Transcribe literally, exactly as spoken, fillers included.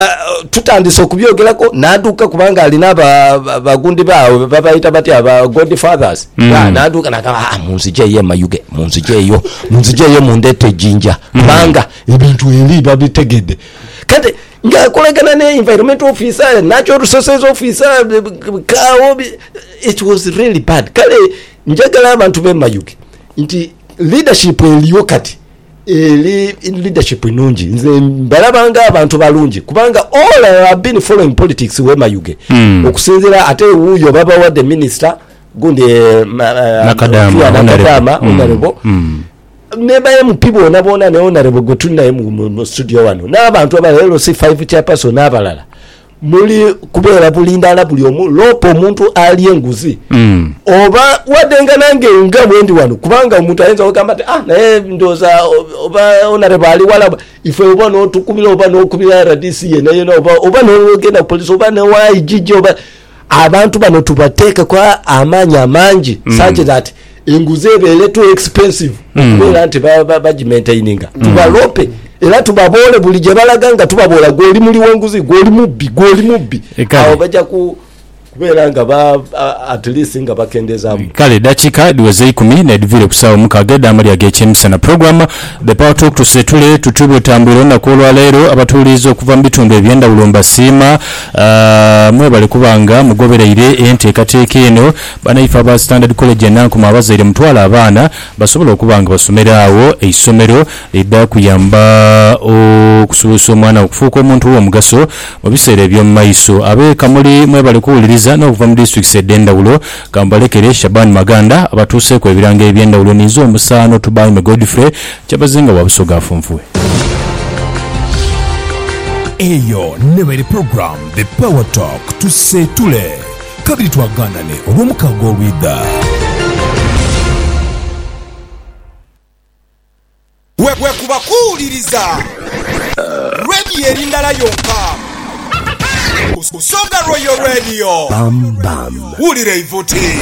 tutandise okubyogerako naduka kubanga alina bagundi bawe babayita bati aba godfathers mm. naduka nakaba ah munzije ye mayuge munzije yo munzije ye mundete jinja banga mm. ebintu eri babitegede kade nga kolagana ne environment officer natural resources officer kawo it was really bad kale njagala abantu be mayuge nti leadership eliyo kati eli leadership nungi nze mbalabanga abantu balungi kubanga all I have been following politics we mayuge mm. okusinzira ate uyo baba wa the minister gundi uh, nakadama nakadama honorable mm. neba ye mupibo nabona ne honorable gotuna mu studio wano n'abantu abalero C five chairperson abalala muli kubera bulindala buli omu lopo omuntu ali enguzi mm. oba wadenga nange nga mwendi wano kubanga omuntu ayenza okamba ati ah naye ndoza oba honorable ali wala ife oba no tukubira oba no kubira R D C ye naye oba oba no genda police oba ne wa ijiji oba abantu bano tubateka kwa amanya manji mm. such that enguzi ebele too expensive mm. kubera anti bajimaintaininga ba, ba mm. tubalope era tubabole buli je balaganga tubabola goli muli wanguzi goli mubbi goli mubbi awo baja ku kubera nga ba at least nga bakendeza kale dakika diweze ikumi na divile kusawa mukageda amali agechemisa na program the power talk to setule tutubu tambiro na kolwa lero abatulizo kuva mbitundu ebyenda ulomba sima uh, mwe bali kubanga mugobereire ente kateke eno bana ifa ba standard college nanku mabazaire mutwala abana basobola okubanga basomerawo eisomero lidda kuyamba okusuusa omwana okufuuka omuntu wo mugaso mu biseera by'omu maiso abe kamuli mwe bali kuwuliriza no kuva mu district sedendawulo kambalekere Shaban Maganda abatuse ko ebiranga ebyendawulo nizo omusano tubayi me Godfrey kyabazinga wabusoga afunfuwe eyo nebere program the power talk to setule kabiri twagandane olw'omukago olwidda wewe kubakuuliriza ready erindala yonka Usonga Royal Radio bam bam ulire ivuti